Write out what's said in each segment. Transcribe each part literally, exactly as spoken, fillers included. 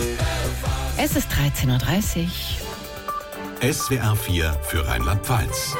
Es ist dreizehn Uhr dreißig. S W R vier für Rheinland-Pfalz.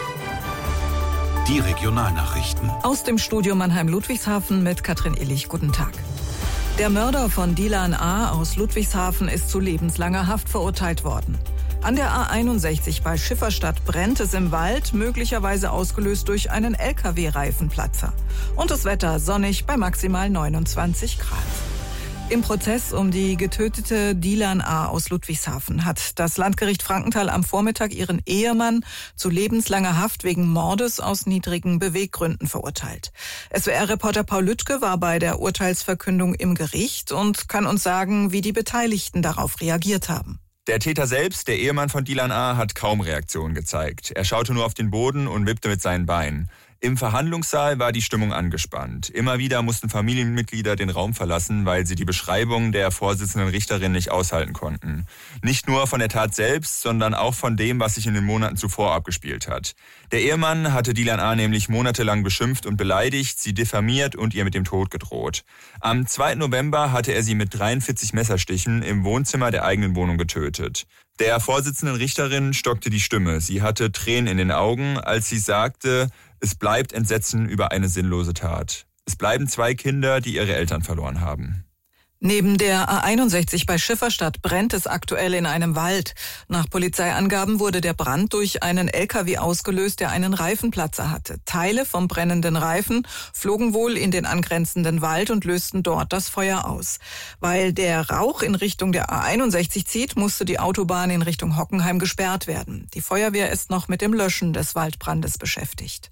Die Regionalnachrichten. Aus dem Studio Mannheim-Ludwigshafen mit Katrin Illich. Guten Tag. Der Mörder von Dilan A. aus Ludwigshafen ist zu lebenslanger Haft verurteilt worden. An der A einundsechzig bei Schifferstadt brennt es im Wald, möglicherweise ausgelöst durch einen L K W-Reifenplatzer. Und das Wetter sonnig bei maximal neunundzwanzig Grad. Im Prozess um die getötete Dilan A. aus Ludwigshafen hat das Landgericht Frankenthal am Vormittag ihren Ehemann zu lebenslanger Haft wegen Mordes aus niedrigen Beweggründen verurteilt. S W R-Reporter Paul Lüttke war bei der Urteilsverkündung im Gericht und kann uns sagen, wie die Beteiligten darauf reagiert haben. Der Täter selbst, der Ehemann von Dilan A., hat kaum Reaktion gezeigt. Er schaute nur auf den Boden und wippte mit seinen Beinen. Im Verhandlungssaal war die Stimmung angespannt. Immer wieder mussten Familienmitglieder den Raum verlassen, weil sie die Beschreibung der Vorsitzenden Richterin nicht aushalten konnten. Nicht nur von der Tat selbst, sondern auch von dem, was sich in den Monaten zuvor abgespielt hat. Der Ehemann hatte Dilan A. nämlich monatelang beschimpft und beleidigt, sie diffamiert und ihr mit dem Tod gedroht. Am zweiten November hatte er sie mit dreiundvierzig Messerstichen im Wohnzimmer der eigenen Wohnung getötet. Der Vorsitzenden Richterin stockte die Stimme. Sie hatte Tränen in den Augen, als sie sagte, es bleibt Entsetzen über eine sinnlose Tat. Es bleiben zwei Kinder, die ihre Eltern verloren haben. Neben der A einundsechzig bei Schifferstadt brennt es aktuell in einem Wald. Nach Polizeiangaben wurde der Brand durch einen L K W ausgelöst, der einen Reifenplatzer hatte. Teile vom brennenden Reifen flogen wohl in den angrenzenden Wald und lösten dort das Feuer aus. Weil der Rauch in Richtung der A einundsechzig zieht, musste die Autobahn in Richtung Hockenheim gesperrt werden. Die Feuerwehr ist noch mit dem Löschen des Waldbrandes beschäftigt.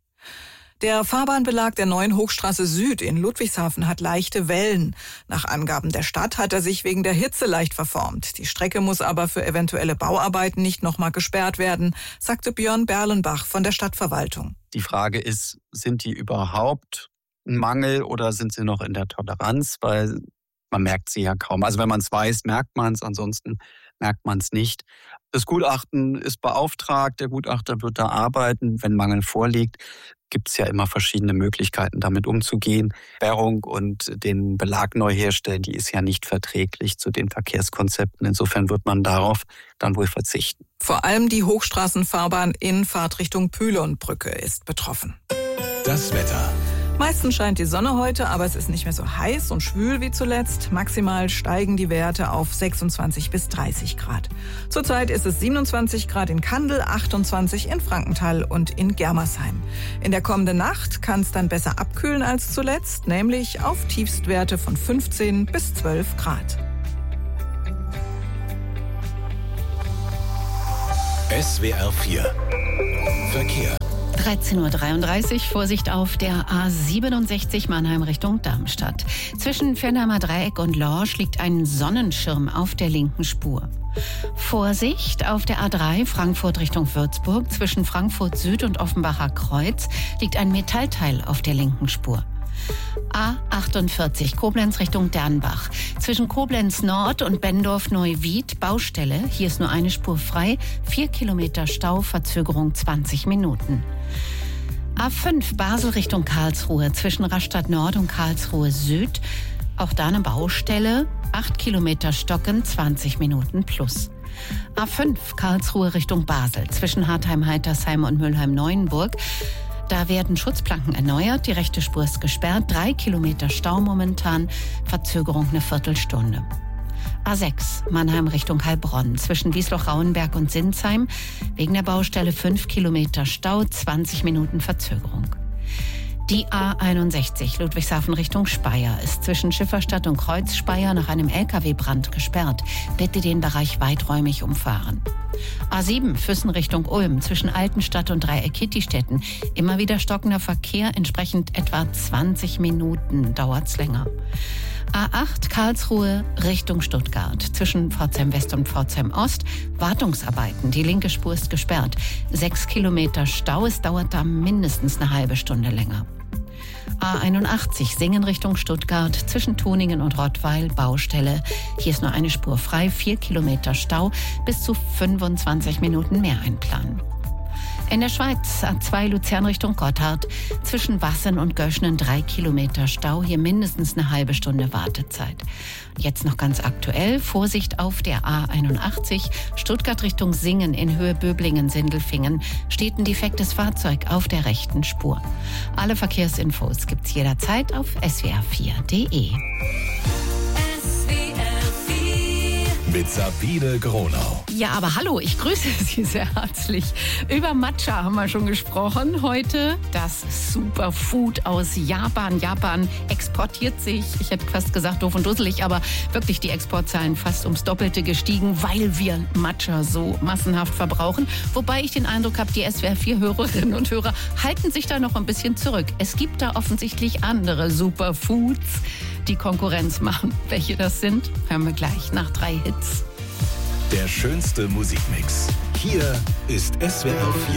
Der Fahrbahnbelag der neuen Hochstraße Süd in Ludwigshafen hat leichte Wellen. Nach Angaben der Stadt hat er sich wegen der Hitze leicht verformt. Die Strecke muss aber für eventuelle Bauarbeiten nicht nochmal gesperrt werden, sagte Björn Berlenbach von der Stadtverwaltung. Die Frage ist, sind die überhaupt ein Mangel oder sind sie noch in der Toleranz? Weil man merkt sie ja kaum. Also wenn man es weiß, merkt man es, ansonsten merkt man es nicht. Das Gutachten ist beauftragt, der Gutachter wird da arbeiten. Wenn Mangel vorliegt, gibt es ja immer verschiedene Möglichkeiten, damit umzugehen. Sperrung und den Belag neu herstellen, die ist ja nicht verträglich zu den Verkehrskonzepten. Insofern wird man darauf dann wohl verzichten. Vor allem die Hochstraßenfahrbahn in Fahrtrichtung Pülonbrücke ist betroffen. Das Wetter. Meistens scheint die Sonne heute, aber es ist nicht mehr so heiß und schwül wie zuletzt. Maximal steigen die Werte auf sechsundzwanzig bis dreißig Grad. Zurzeit ist es siebenundzwanzig Grad in Kandel, achtundzwanzig in Frankenthal und in Germersheim. In der kommenden Nacht kann es dann besser abkühlen als zuletzt, nämlich auf Tiefstwerte von fünfzehn bis zwölf Grad. S W R vier Verkehr. dreizehn Uhr dreiunddreißig, Vorsicht auf der A siebenundsechzig Mannheim Richtung Darmstadt. Zwischen Fernheimer Dreieck und Lorsch liegt ein Sonnenschirm auf der linken Spur. Vorsicht auf der A drei Frankfurt Richtung Würzburg. Zwischen Frankfurt Süd und Offenbacher Kreuz liegt ein Metallteil auf der linken Spur. A achtundvierzig Koblenz Richtung Dernbach. Zwischen Koblenz Nord und Bendorf-Neuwied Baustelle. Hier ist nur eine Spur frei. Vier Kilometer Stau, Verzögerung zwanzig Minuten. A fünf Basel Richtung Karlsruhe. Zwischen Rastatt Nord und Karlsruhe Süd. Auch da eine Baustelle. Acht Kilometer Stocken, zwanzig Minuten plus. A fünf Karlsruhe Richtung Basel. Zwischen Hartheim-Heitersheim und Mülheim-Neuenburg. Da werden Schutzplanken erneuert, die rechte Spur ist gesperrt, drei Kilometer Stau momentan, Verzögerung eine Viertelstunde. A sechs Mannheim Richtung Heilbronn, zwischen Wiesloch-Rauenberg und Sinsheim, wegen der Baustelle fünf Kilometer Stau, zwanzig Minuten Verzögerung. Die A einundsechzig Ludwigshafen Richtung Speyer ist zwischen Schifferstadt und Kreuz-Speyer nach einem L K W-Brand gesperrt. Bitte den Bereich weiträumig umfahren. A sieben Füssen Richtung Ulm zwischen Altenstadt und Dreieck-Kittistetten. Immer wieder stockender Verkehr, entsprechend etwa zwanzig Minuten dauert's länger. A acht Karlsruhe Richtung Stuttgart zwischen Pforzheim West und Pforzheim Ost. Wartungsarbeiten, die linke Spur ist gesperrt. Sechs Kilometer Stau, es dauert da mindestens eine halbe Stunde länger. A einundachtzig Singen Richtung Stuttgart zwischen Tuningen und Rottweil Baustelle. Hier ist nur eine Spur frei, vier Kilometer Stau, bis zu fünfundzwanzig Minuten mehr einplanen. In der Schweiz A zwei Luzern Richtung Gotthard. Zwischen Wassen und Göschnen drei Kilometer Stau. Hier mindestens eine halbe Stunde Wartezeit. Jetzt noch ganz aktuell. Vorsicht auf der A einundachtzig. Stuttgart Richtung Singen in Höhe Böblingen-Sindelfingen. Steht ein defektes Fahrzeug auf der rechten Spur. Alle Verkehrsinfos gibt's jederzeit auf s w r vier punkt d e. Mit Sabine Gronau. Ja, aber hallo, ich grüße Sie sehr herzlich. Über Matcha haben wir schon gesprochen. Heute das Superfood aus Japan. Japan exportiert sich, ich hätte fast gesagt doof und dusselig, aber wirklich die Exportzahlen fast ums Doppelte gestiegen, weil wir Matcha so massenhaft verbrauchen. Wobei ich den Eindruck habe, die S W R vier Hörerinnen und Hörer halten sich da noch ein bisschen zurück. Es gibt da offensichtlich andere Superfoods, die Konkurrenz machen. Welche das sind, hören wir gleich nach drei Hits. Der schönste Musikmix. Hier ist S W R vier.